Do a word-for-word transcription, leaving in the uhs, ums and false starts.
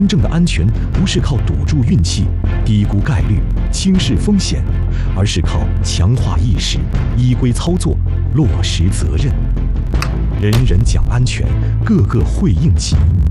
真正的安全不是靠赌注运气、低估概率、轻视风险，而是靠强化意识、依规操作、落实责任。人人讲安全，个个会应急。